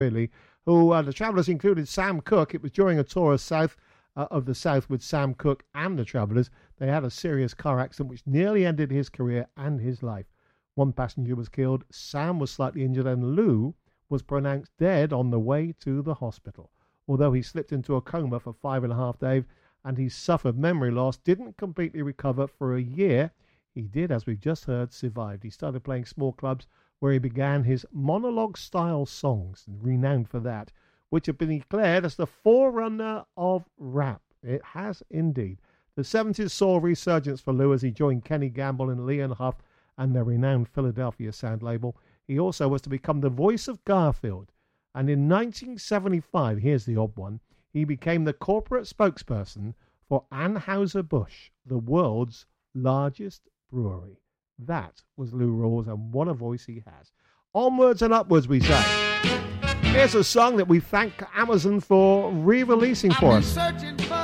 really, who the Travellers included Sam Cooke. It was during a tour of the South with Sam Cooke and the Travellers. They had a serious car accident which nearly ended his career and his life. One passenger was killed, Sam was slightly injured, and Lou was pronounced dead on the way to the hospital. Although he slipped into a coma for 5.5 days and he suffered memory loss, didn't completely recover for a year, he did, as we've just heard, survived. He started playing small clubs where he began his monologue-style songs, renowned for that, which have been declared as the forerunner of rap. It has indeed. The 70s saw a resurgence for Lou as he joined Kenny Gamble and Leon Huff and their renowned Philadelphia sound label. He also was to become the voice of Garfield. And in 1975, here's the odd one, he became the corporate spokesperson for Anheuser-Busch, the world's largest brewery. That was Lou Rawls, and what a voice he has. Onwards and upwards, we say. Here's a song that we thank Amazon for re-releasing for us.